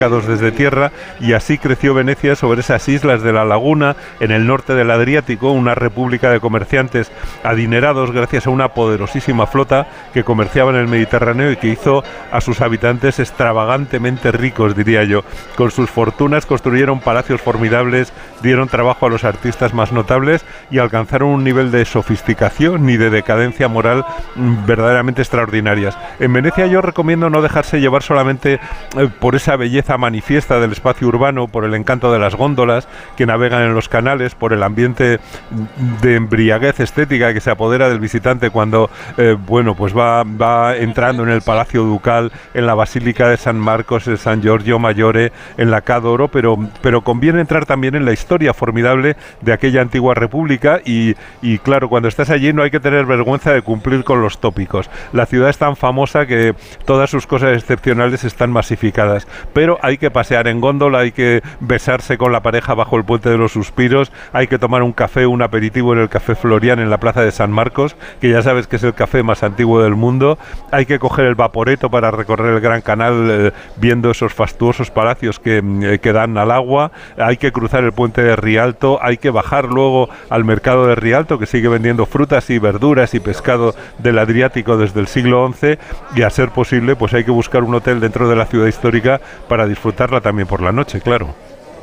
desde tierra, y así creció Venecia sobre esas islas de la laguna en el norte del Adriático, una república de comerciantes adinerados gracias a una poderosísima flota que comerciaba en el Mediterráneo y que hizo a sus habitantes extravagantemente ricos, diría yo. Con sus fortunas construyeron palacios formidables, dieron trabajo a los artistas más notables y alcanzaron un nivel de sofisticación y de decadencia moral verdaderamente extraordinarias. En Venecia yo recomiendo no dejarse llevar solamente por esa belleza manifiesta del espacio urbano, por el encanto de las góndolas que navegan en los canales, por el ambiente de embriaguez estética que se apodera del visitante cuando pues va entrando en el Palacio Ducal, en la Basílica de San Marcos, en San Giorgio Maggiore, en la Ca' d'Oro, pero conviene entrar también en la historia formidable de aquella antigua república y claro, cuando estás allí no hay que tener vergüenza de cumplir con los tópicos. La ciudad es tan famosa que todas sus cosas excepcionales están masificadas, pero hay que pasear en góndola, hay que besarse con la pareja bajo el Puente de los Suspiros, hay que tomar un café, un aperitivo en el Café Florian en la Plaza de San Marcos, que ya sabes que es el café más antiguo del mundo, hay que coger el Vaporetto para recorrer el Gran Canal viendo esos fastuosos palacios que dan al agua, hay que cruzar el puente de Rialto, hay que bajar luego al mercado de Rialto, que sigue vendiendo frutas y verduras y pescado del Adriático desde el siglo XI, y a ser posible pues hay que buscar un hotel dentro de la ciudad histórica para disfrutarla también por la noche, claro.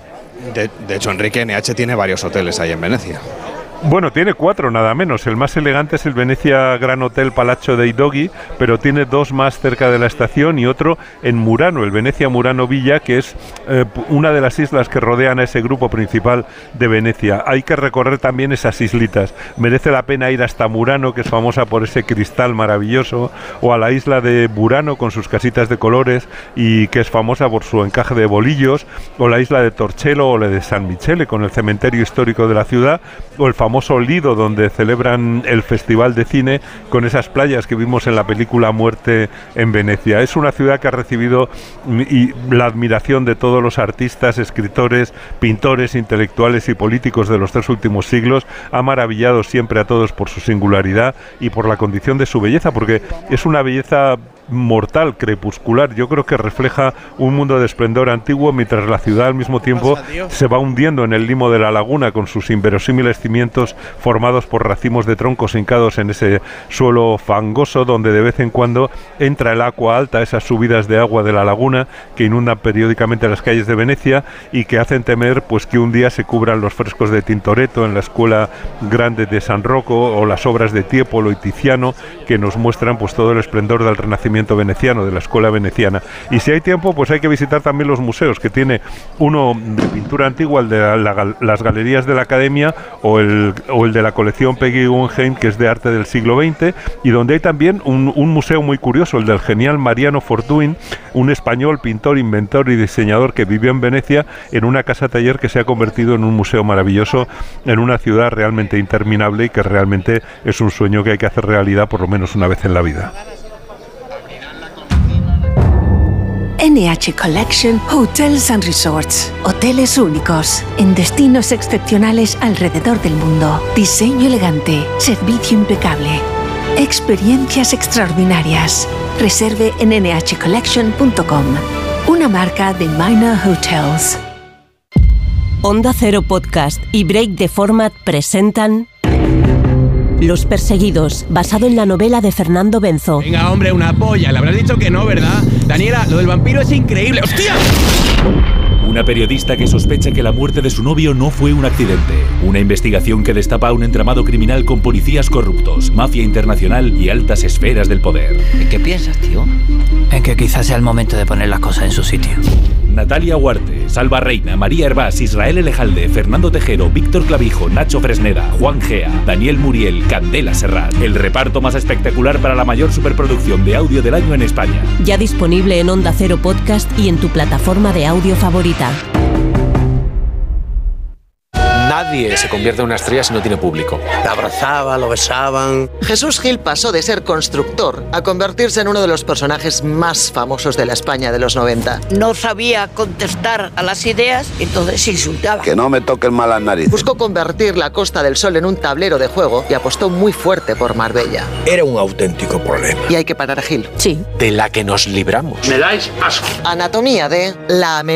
De hecho, Enrique, NH tiene varios hoteles ahí en Venecia. Bueno, tiene 4 nada menos. El más elegante es el Venecia Gran Hotel Palazzo dei Dogi, pero tiene 2 más cerca de la estación y otro en Murano, el Venecia Murano Villa, que es una de las islas que rodean a ese grupo principal de Venecia. Hay que recorrer también esas islitas. Merece la pena ir hasta Murano, que es famosa por ese cristal maravilloso, o a la isla de Burano con sus casitas de colores y que es famosa por su encaje de bolillos, o la isla de Torcello o la de San Michele con el cementerio histórico de la ciudad, o el famoso Lido, donde celebran el Festival de Cine con esas playas que vimos en la película Muerte en Venecia. Es una ciudad que ha recibido la admiración de todos los artistas, escritores, pintores, intelectuales y políticos de los 3 últimos siglos. Ha maravillado siempre a todos por su singularidad y por la condición de su belleza, porque es una belleza mortal, crepuscular. Yo creo que refleja un mundo de esplendor antiguo, mientras la ciudad al mismo tiempo se va hundiendo en el limo de la laguna con sus inverosímiles cimientos formados por racimos de troncos hincados en ese suelo fangoso, donde de vez en cuando entra el agua alta, esas subidas de agua de la laguna que inundan periódicamente las calles de Venecia y que hacen temer pues que un día se cubran los frescos de Tintoretto en la Escuela Grande de San Rocco o las obras de Tiepolo y Tiziano, que nos muestran pues todo el esplendor del Renacimiento veneciano, de la escuela veneciana. Y si hay tiempo, pues hay que visitar también los museos, que tiene uno de pintura antigua, el de las galerías de la Academia, o el de la colección Peggy Guggenheim, que es de arte del siglo XX, y donde hay también un museo muy curioso, el del genial Mariano Fortuyn, un español pintor, inventor y diseñador que vivió en Venecia en una casa taller que se ha convertido en un museo maravilloso en una ciudad realmente interminable y que realmente es un sueño que hay que hacer realidad por lo menos una vez en la vida. NH Collection Hotels and Resorts. Hoteles únicos en destinos excepcionales alrededor del mundo. Diseño elegante, servicio impecable, experiencias extraordinarias. Reserve en nhcollection.com. Una marca de Minor Hotels. Onda Cero Podcast y Break the Format presentan Los Perseguidos, basado en la novela de Fernando Benzo. Venga, hombre, una polla. Le habrás dicho que no, ¿verdad? Daniela, lo del vampiro es increíble. ¡Hostia! Una periodista que sospecha que la muerte de su novio no fue un accidente. Una investigación que destapa un entramado criminal con policías corruptos, mafia internacional y altas esferas del poder. ¿En qué piensas, tío? En que quizás sea el momento de poner las cosas en su sitio. Natalia Huarte, Salva Reina, María Hervás, Israel Elejalde, Fernando Tejero, Víctor Clavijo, Nacho Fresneda, Juan Gea, Daniel Muriel, Candela Serrat. El reparto más espectacular para la mayor superproducción de audio del año en España. Ya disponible en Onda Cero Podcast y en tu plataforma de audio favorita. Nadie se convierte en una estrella si no tiene público. Lo abrazaban, lo besaban. Jesús Gil pasó de ser constructor a convertirse en uno de los personajes más famosos de la España de los 90. No sabía contestar a las ideas, entonces insultaba. Que no me toquen mal las narices. Buscó convertir la Costa del Sol en un tablero de juego y apostó muy fuerte por Marbella. Era un auténtico problema. Y hay que parar a Gil. Sí. De la que nos libramos. Me dais asco. Anatomía de la